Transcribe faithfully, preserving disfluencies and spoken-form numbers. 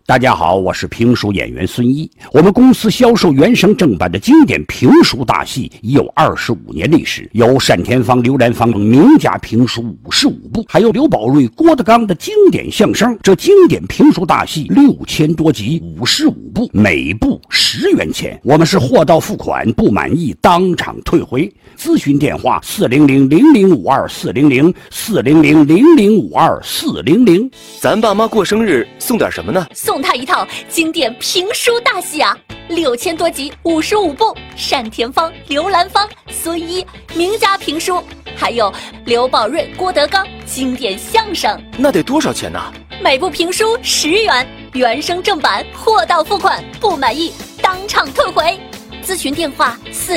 大家好，我是评书演员孙一。我们公司销售原声正版的经典评书大戏已有二十五年历史，有单田芳、刘兰芳等名家评书五十五部，还有刘宝瑞、郭德纲的经典相声。这经典评书大戏六千多集，五十五部，每部十元钱。我们是货到付款，不满意当场退回。咨询电话：四零零零零五二四零零四零零零零五二四零零。 咱爸妈过生日送点什么呢？ 送他一套经典评书大戏啊，六千多集，五十五部，单田芳、刘兰芳、孙一名家评书，还有刘宝瑞、郭德纲经典相声。 那得多少钱呢？ 每部评书十元，原声正版，货到付款，不满意当场退回。咨询电话：四